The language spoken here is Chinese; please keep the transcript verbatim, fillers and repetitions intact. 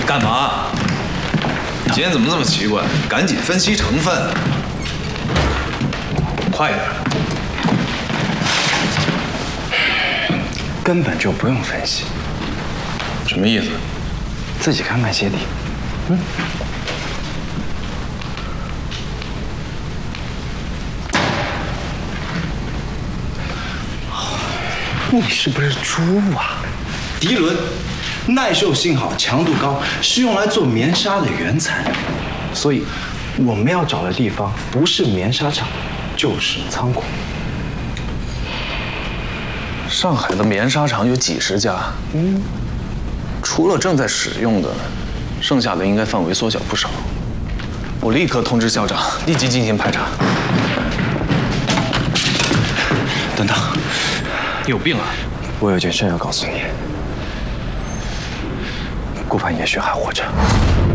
干嘛？你今天怎么这么奇怪？赶紧分析成分，快点！ 根本就不用分析。 什么意思？ 自己看麦秸底。嗯。你是不是猪啊？涤纶耐受性好，强度高，是用来做棉纱的原材料。所以，我们要找的地方不是棉纱厂，就是仓库。 上海的棉纱厂有几十家，嗯，除了正在使用的，剩下的应该范围缩小不少。我立刻通知校长，立即进行排查。 等等。 你有病啊！ 我有件事要告诉你，顾盼也许还活着。